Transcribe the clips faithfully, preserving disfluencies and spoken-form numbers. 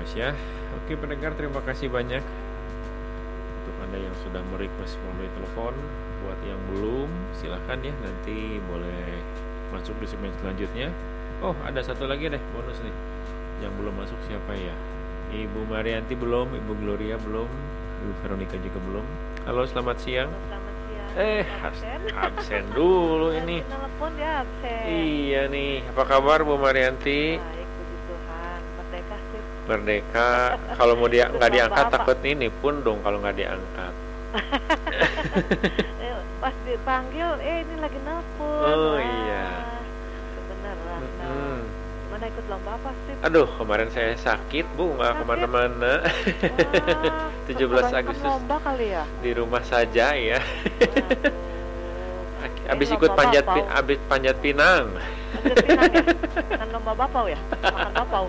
Mas ya. Oke pendengar, terima kasih banyak untuk Anda yang sudah merequest melalui telepon. Buat yang belum, silahkan ya, nanti boleh masuk di segmen selanjutnya. Oh, ada satu lagi deh bonus nih. Yang belum masuk siapa ya? Ibu Marianti belum, Ibu Gloria belum, Ibu Veronica juga belum. Halo, selamat siang. Halo, selamat siang. Eh, absen, absen dulu ini. Telepon ya absen. Iya nih, apa kabar Bu Marianti? Baik, puji Tuhan. Merdeka sih. Merdeka. Kalau mau dia nggak Terus diangkat apa-apa. takut ini pun dong kalau nggak diangkat. Eh, Pas dipanggil, eh ini lagi nelpon. Oh, Wah, iya. Beneran. Nah, Mm-mm. mana ikut lomba apa sih? Aduh, kemarin saya sakit Bu, nggak Sakit? kemana-mana. Wah, tujuh belas kebanyakan Agustus lomba kali ya. di rumah saja ya. Aduh. Abis Eh, ikut lomba panjat bapau. pi- abis panjat pinang. Panjat pinang ya? Kan lomba bapau ya? Makan bapau.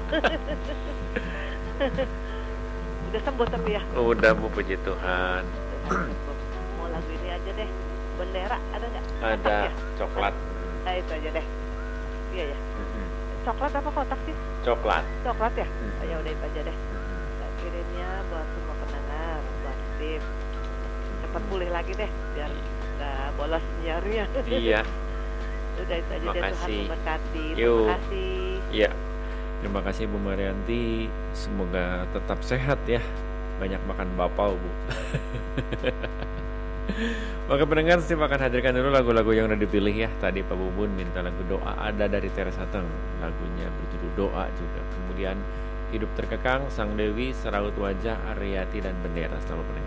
Udah sembuh tapi ya. Udah Bu, puji Tuhan. Mau lagu ini aja deh. Bendera ada nggak? Kotak Ada ya? coklat. Nah itu aja deh. Iya ya. Mm-mm. Coklat apa kotak sih? Coklat. Coklat ya? Mm. Oh, ya udah itu aja deh. Mm-mm. Kita kirimnya buat semua pendengar, buat Steve. Cepat pulih lagi deh, biar nggak bolos nyarunya. Iya. Udah itu aja deh, Tuhan Makasih. memberkati. Yuk. Terima kasih. Iya. Terima kasih Bu Marianti. Semoga tetap sehat ya. Banyak makan bapau Bu. Oke pendengar, Steve akan hadirkan dulu lagu-lagu yang udah dipilih ya. Tadi Pak Bubun minta lagu Doa Ada dari Teresa Teng. Lagunya berjudul Doa juga. Kemudian Hidup Terkekang, Sang Dewi, Seraut Wajah, Ariati dan Bendera. Selamat mendengar.